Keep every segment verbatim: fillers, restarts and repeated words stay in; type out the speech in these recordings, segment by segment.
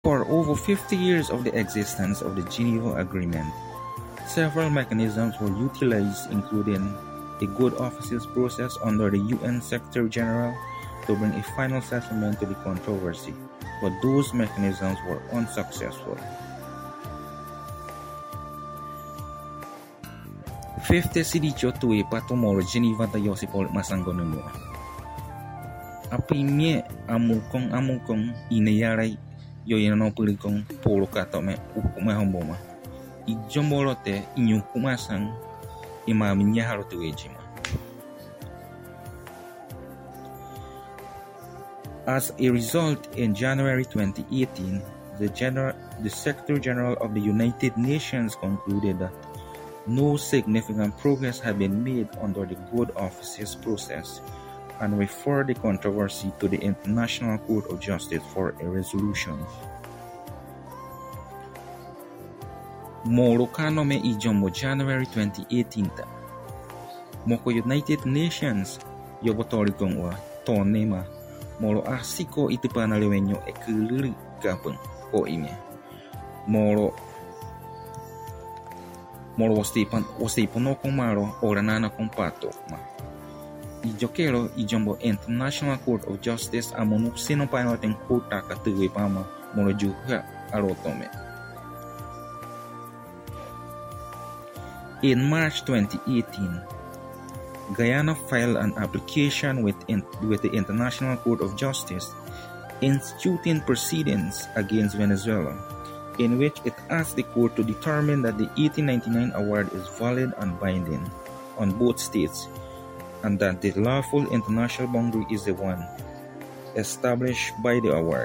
For over fifty years of the existence of the Geneva Agreement, several mechanisms were utilized, including a good offices process under the U N Secretary General to bring a final settlement to the controversy, but those mechanisms were unsuccessful. Fifty sidicho tuwe patomoro Geneva ta yosipol masangonungo. Apimie amukong amukong inayaray yoyeno pulikong polo katome ukuma homboma. Ijombolote inyukumasang imaminya harotuejima. As a result, in January twenty eighteen, the, General, the Secretary General of the United Nations concluded that no significant progress had been made under the good offices process and referred the controversy to the International Court of Justice for a resolution. Moro kanome ijombo January twenty eighteen ta. Moko United Nations yobotorikong wa tonema moro asiko itipana lewenyo ekuliri kapeng o ime. Moro Moro wastipan wastipono kong maro oranana kong pato ma. Ijokero ijombo International Court of Justice amonuk sino panoten kota katuwe pama moro juga arotome. In March twenty eighteen, Guyana filed an application with, in, with the International Court of Justice instituting proceedings against Venezuela, in which it asked the court to determine that the eighteen ninety-nine award is valid and binding on both states, and that the lawful international boundary is the one established by the award.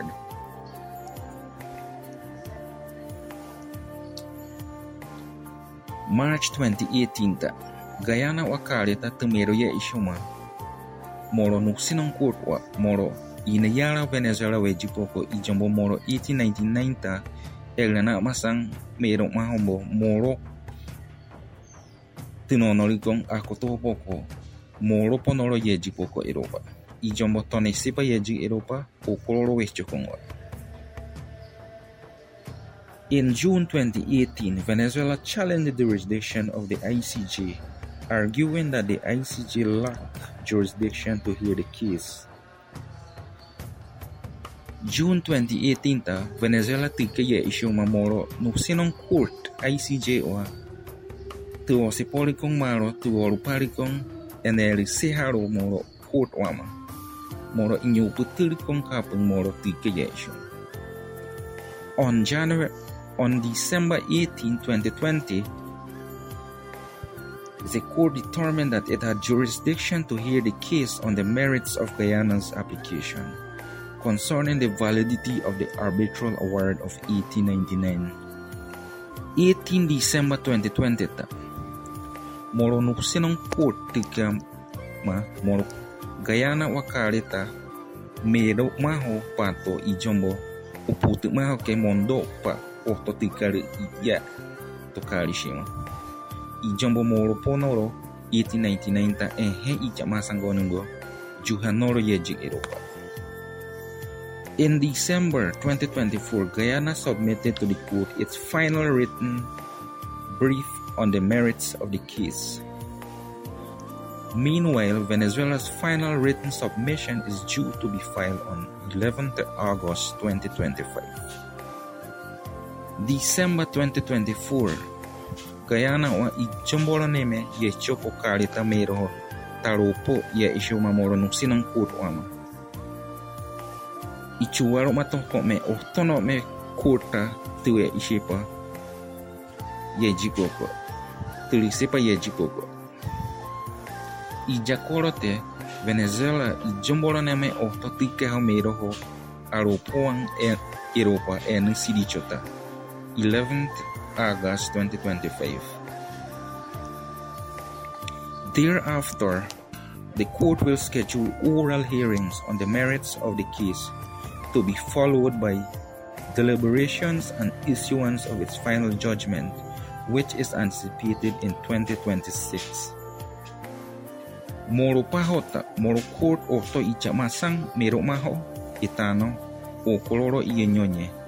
March twenty eighteen ta, Guyana wakali ta tumero ya ishuma. Moro nuksinong court wa moro inayara Venezuela wejipoko ijombo moro eighteen ninety-nine ta elana masang merong mahombo moro tinonorikong akotopoko moro ponoro yejipoko Europa. Ijombo tonesipa yeji Europa okoloro wechokongwa. In June twenty eighteen, Venezuela challenged the jurisdiction of the I C J, arguing that the I C J lacked jurisdiction to hear the case. June twenty eighteen ta, Venezuela tikaya isyu mamoro nuksinong court I C J wa tuwo si polikong maro tuwo ruparikong eneli seharo moro court wama moro inyo putirikong kapeng moro tikaya isyu. On January On December eighteenth, twenty twenty, the court determined that it had jurisdiction to hear the case on the merits of Guyana's application concerning the validity of the arbitral award of eighteen ninety-nine. eighteenth December twenty twenty ta, moro nuksinong court tika ma moro Guyana wakalita mero maho pato ijombo uputu maho ke mondo pa Oto tikari iya tokari shima. Ijombo moro ponoro eighteen ninety-nine ta ehe ija masangonungo juhanoro yeji Europa. In December twenty twenty-four, Guyana submitted to the court its final written brief on the merits of the case. Meanwhile, Venezuela's final written submission is due to be filed on eleventh August twenty twenty-five. December twenty twenty-four, Guyana wa ijombolo neme ye chopo kalita mero taropo ye isyo mamoro nuksinong court wama. Ichuwaro matoko me otono me courta tuwe ishipa ye jikoko. Tulisipa ye jikoko. Ijakorote Venezuela ijombolo neme ototike ha mero ho aropoang e Europa en sidichota. eleventh August twenty twenty-five. Thereafter, the court will schedule oral hearings on the merits of the case to be followed by deliberations and issuance of its final judgment, which is anticipated in twenty twenty-six. Moro pahota, moro court oto icha masang mero maho itano o koloro iye nyonye.